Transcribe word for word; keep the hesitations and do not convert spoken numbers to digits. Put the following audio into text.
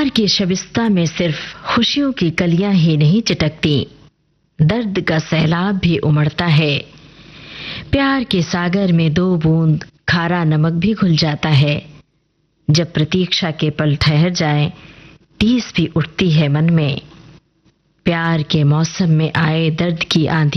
प्यार की शबिस्ता में सिर्फ खुशियों की कलियां ही नहीं चिटकती, दर्द का सैलाब भी उमड़ता है। प्यार के सागर में दो बूंद खारा नमक भी घुल जाता है। जब प्रतीक्षा के पल ठहर जाए, टीस भी उठती है मन में। प्यार के मौसम में आए दर्द की आंधी